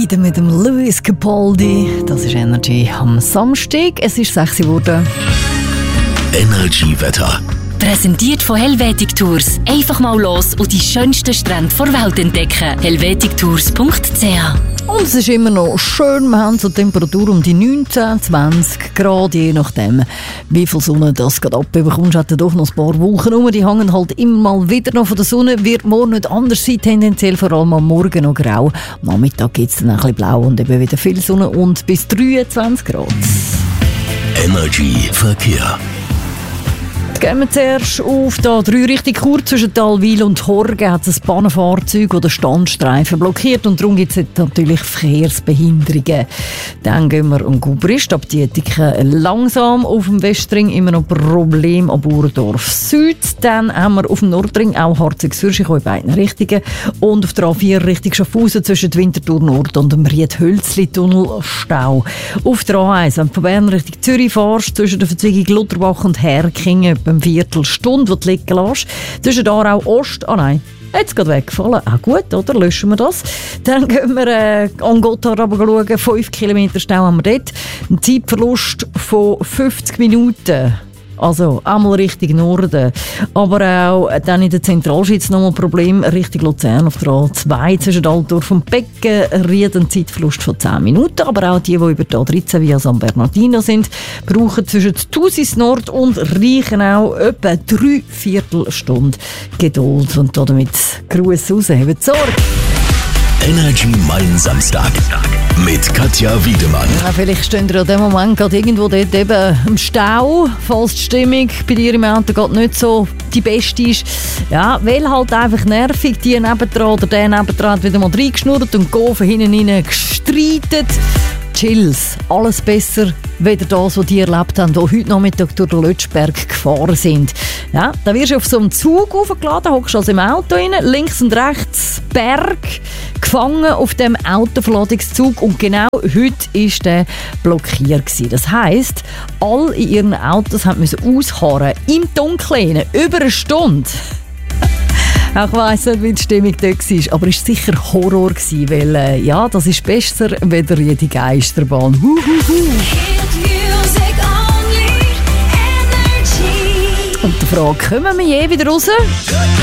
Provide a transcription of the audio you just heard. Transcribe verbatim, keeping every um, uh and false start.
wieder mit dem Lewis Capaldi. Das ist Energy am Samstag. Es ist sechs Uhr geworden. Energy-Wetter. Präsentiert von Helvetic Tours. Einfach mal los und die schönsten Strände der Welt entdecken. helvetic tours punkt c h. Und es ist immer noch schön. Wir haben so Temperatur um die neunzehn, zwanzig Grad, je nachdem, wie viel Sonne das gerade abbekommst. Hat doch noch ein paar Wolken rum. Die hängen halt immer mal wieder noch von der Sonne. Wird morgen nicht anders sein, tendenziell vor allem am Morgen noch grau. Am Nachmittag gibt es dann ein bisschen blau und eben wieder viel Sonne und bis dreiundzwanzig Grad. Energy Verkehr. Gehen wir zuerst auf die A drei Richtung Chur zwischen Talwil und Horgen hat es ein Bahnfahrzeug, das den Standstreifen blockiert und darum gibt es jetzt natürlich Verkehrsbehinderungen. Dann gehen wir um Gubrist, ab Dietiken langsam auf dem Westring, immer noch Problem am Bauerdorf Süd. Dann haben wir auf dem Nordring auch Harzig-Sürschich in beiden Richtungen und auf der A vier Richtung Schaffhausen zwischen Winterthur Nord und dem Ried-Hölzli-Tunnel Stau. Auf der A eins, wenn du von Bern Richtung Zürich fährst, zwischen der Verzweigung Lutherbach und Herkingen eine Viertelstunde, die du liegen lässt. Zwischen Aarau Ost, ah nein, jetzt gerade weggefallen. Ah gut, oder? Löschen wir das. Dann gehen wir äh, an Gotthard schauen. fünf Kilometer Stau haben wir dort. Ein Zeitverlust von fünfzig Minuten. Also einmal Richtung Norden. Aber auch dann in der Zentralschweiz noch ein Problem Richtung Luzern auf der A zwei zwischen Altdorf und Beckenried, ein Zeitverlust von zehn Minuten. Aber auch die, die über die A dreizehn via San Bernardino sind, brauchen zwischen Thusis Nord und Reichenau etwa drei Viertelstunden Geduld. Und damit Gruß raus, habt Sorge. Energy Mein Samstag mit Katja Wiedemann. Ja, vielleicht stehen ihr an dem Moment gerade irgendwo dort eben im Stau, falls die Stimmung bei dir im Auto gerade nicht so die beste ist. Ja, weil halt einfach nervig, die nebendran oder der nebendran hat wieder mal reingeschnurrt und die von hinten rein gestreitet. Chills, alles besser, weder das, was die erlebt haben, die heute Nachmittag durch den Lötschberg gefahren sind. Ja, da wirst du auf so einem Zug aufgeladen, hockst also im Auto rein, links und rechts Berg, gefangen auf dem Autoverladungszug und genau heute war der blockiert gewesen. Das heisst, alle in ihren Autos mussten ausharren, im Dunkeln, über eine Stunde. Ich weiss nicht, wie die Stimmung dort war, aber es war sicher Horror, weil äh, ja, das ist besser, weder jede Geisterbahn. Hu, hu, hu. Und die Frage, kommen wir je wieder raus?